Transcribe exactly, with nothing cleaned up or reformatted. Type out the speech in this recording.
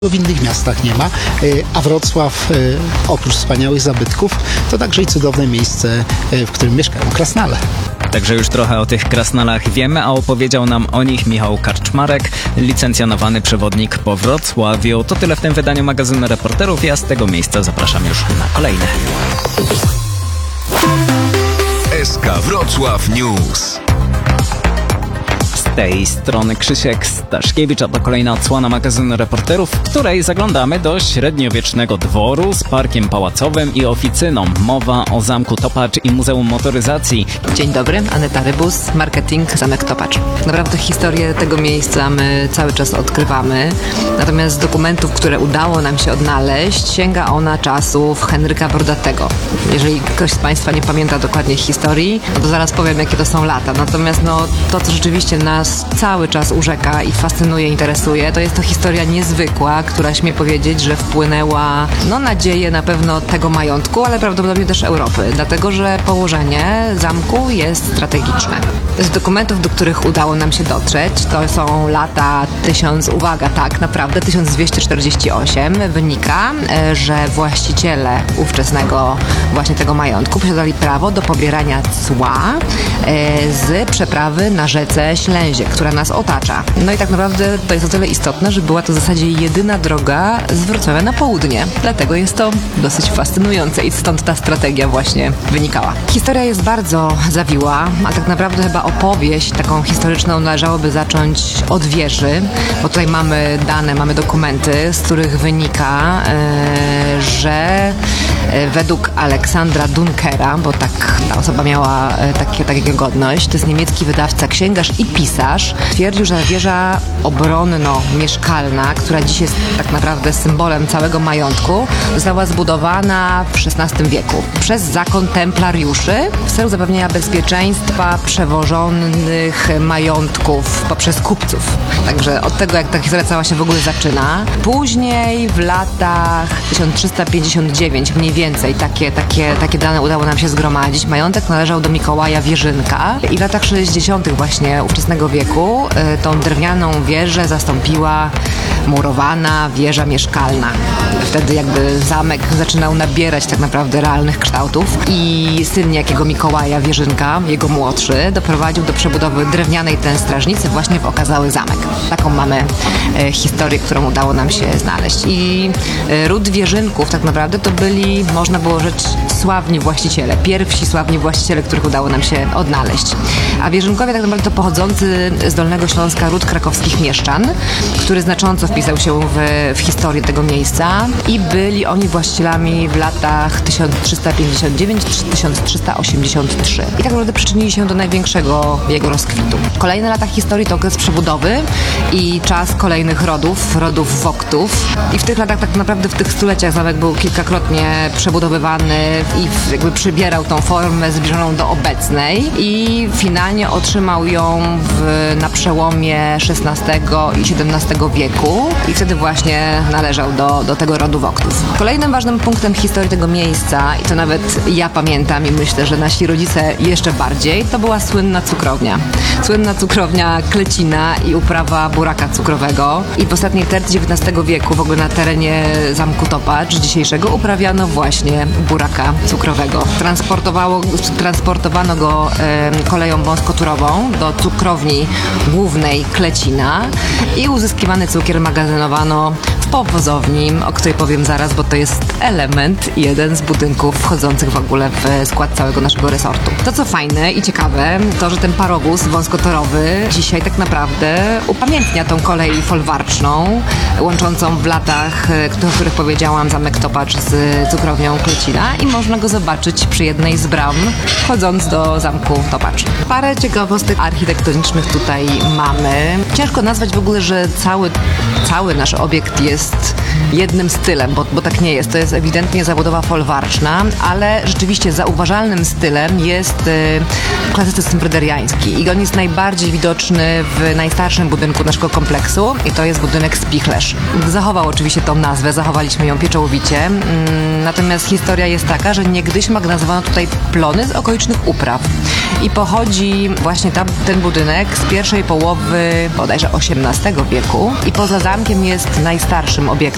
W innych miastach nie ma, a Wrocław oprócz wspaniałych zabytków to także i cudowne miejsce, w którym mieszkają krasnale. Także już trochę o tych krasnalach wiemy, a opowiedział nam o nich Michał Karczmarek, licencjonowany przewodnik po Wrocławiu. To tyle w tym wydaniu magazynu Reporterów. Ja z tego miejsca zapraszam już na kolejne. S K Wrocław News. Z tej strony Krzysiek Staszkiewicz, a to kolejna odsłona magazynu Reporterów, w której zaglądamy do średniowiecznego dworu z parkiem pałacowym i oficyną. Mowa o Zamku Topacz i Muzeum Motoryzacji. Dzień dobry, Aneta Rybus, marketing Zamek Topacz. Naprawdę historię tego miejsca my cały czas odkrywamy, natomiast z dokumentów, które udało nam się odnaleźć, sięga ona czasów Henryka Brodatego. Jeżeli ktoś z Państwa nie pamięta dokładnie historii, no to zaraz powiem, jakie to są lata. Natomiast no, to, co rzeczywiście nas cały czas urzeka i fascynuje, interesuje, to jest to historia niezwykła, która śmie powiedzieć, że wpłynęła no, na dzieje na pewno tego majątku, ale prawdopodobnie też Europy, dlatego że położenie zamku jest strategiczne. Z dokumentów, do których udało nam się dotrzeć, to są lata tysiąc, uwaga, tak, naprawdę tysiąc dwieście czterdzieści osiem, wynika, że właściciele ówczesnego właśnie tego majątku posiadali prawo do pobierania cła z przeprawy na rzece Ślęzie, która nas otacza. No i tak naprawdę to jest o tyle istotne, że była to w zasadzie jedyna droga z Wrocławia na południe. Dlatego jest to dosyć fascynujące i stąd ta strategia właśnie wynikała. Historia jest bardzo zawiła, a tak naprawdę chyba opowieść taką historyczną należałoby zacząć od wieży, bo tutaj mamy dane, mamy dokumenty, z których wynika, yy, że według Aleksandra Dunkera, bo tak ta osoba miała takie, takiego godność, to jest niemiecki wydawca, księgarz i pisarz, twierdził, że wieża obronno-mieszkalna, która dziś jest tak naprawdę symbolem całego majątku, została zbudowana w szesnastym wieku przez zakon templariuszy w celu zapewnienia bezpieczeństwa przewożonych majątków poprzez kupców. Także od tego, jak ta historia cała się w ogóle zaczyna. Później w latach tysiąc trzysta pięćdziesiąt dziewięć mniej więcej takie, takie, takie dane udało nam się zgromadzić. Majątek należał do Mikołaja Wierzynka i w latach sześćdziesiątych właśnie ówczesnego wieku y, tą drewnianą wieżę zastąpiła murowana wieża mieszkalna. Wtedy jakby zamek zaczynał nabierać tak naprawdę realnych kształtów i syn niejakiego Mikołaja Wierzynka, jego młodszy, doprowadził do przebudowy drewnianej ten strażnicy właśnie w okazały zamek. Taką mamy e, historię, którą udało nam się znaleźć. I e, ród Wierzynków tak naprawdę to byli, można było rzec, sławni właściciele, pierwsi sławni właściciele, których udało nam się odnaleźć. A Wierzynkowie tak naprawdę to pochodzący z Dolnego Śląska ród krakowskich mieszczan, który znacząco wpisał się w, w historię tego miejsca i byli oni właścicielami w latach tysiąc trzysta pięćdziesiąt dziewięć do tysiąc trzysta osiemdziesiąt trzy. I tak naprawdę przyczynili się do największego jego rozkwitu. Kolejne lata historii to okres przebudowy i czas kolejnych rodów, rodów Woktów. I w tych latach tak naprawdę, w tych stuleciach zamek był kilkakrotnie przebudowywany i jakby przybierał tą formę zbliżoną do obecnej i finalnie otrzymał ją w, na przełomie szesnastego i siedemnastego wieku i wtedy właśnie należał do, do tego rodu Woktów. Kolejnym ważnym punktem historii tego miejsca, i to nawet ja pamiętam i myślę, że nasi rodzice jeszcze bardziej, to była słynna cukrownia. Słynna cukrownia Klecina i uprawa buraka cukrowego. I w ostatniej tercji dziewiętnastego wieku w ogóle na terenie Zamku Topacz dzisiejszego uprawiano właśnie buraka cukrowego. Transportowało, transportowano go e, koleją wąskotorową do cukrowni głównej Klecina i uzyskiwany cukier magazynowano w powozowni, o której powiem zaraz, bo to jest element, jeden z budynków wchodzących w ogóle w skład całego naszego resortu. To, co fajne i ciekawe, to, że ten parowóz wąskotorowy dzisiaj tak naprawdę upamiętnia tą kolej folwarczną, łączącą w latach, o których powiedziałam, Zamek Topacz z cukrownią Klecina i można go zobaczyć przy jednej z bram, wchodząc do Zamku Topacz. Parę ciekawostek architektonicznych tutaj mamy. Ciężko nazwać w ogóle, że cały, cały nasz obiekt jest jednym stylem, bo, bo tak nie jest. To jest ewidentnie zabudowa folwarczna, ale rzeczywiście zauważalnym stylem jest y, klasycyzm fryderiański i on jest najbardziej widoczny w najstarszym budynku naszego kompleksu i to jest budynek Spichlerz. Zachował oczywiście tą nazwę, zachowaliśmy ją pieczołowicie, mm, natomiast historia jest taka, że niegdyś nazywano tutaj plony z okolicznych upraw i pochodzi właśnie tam, ten budynek z pierwszej połowy bodajże osiemnastego wieku i poza zamkiem jest najstarszym obiektem